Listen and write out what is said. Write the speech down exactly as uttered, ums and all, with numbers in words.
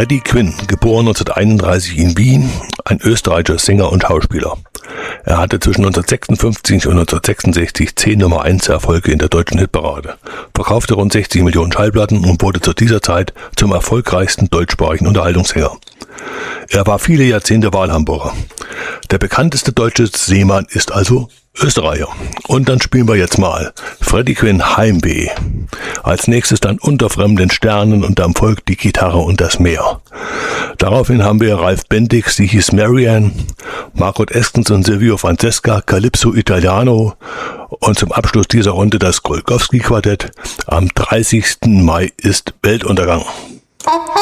Freddie Quinn, geboren neunzehnhunderteinunddreißig in Wien, ein österreichischer Sänger und Schauspieler. Er hatte zwischen neunzehnhundertsechsundfünfzig und neunzehnhundertsechsundsechzig zehn Nummer eins Erfolge in der deutschen Hitparade, verkaufte rund sechzig Millionen Schallplatten und wurde zu dieser Zeit zum erfolgreichsten deutschsprachigen Unterhaltungssänger. Er war viele Jahrzehnte Wahlhamburger. Der bekannteste deutsche Seemann ist also Österreicher. Und dann spielen wir jetzt mal Freddie Quinn Heimweh. Als nächstes dann Unter fremden Sternen und dann folgt die Gitarre und das Meer. Daraufhin haben wir Ralf Bendix, sie hieß Marianne, Margot Eskens und Silvio Francesca, Calypso Italiano und zum Abschluss dieser Runde das Golgowski-Quartett. Am dreißigsten Mai ist Weltuntergang.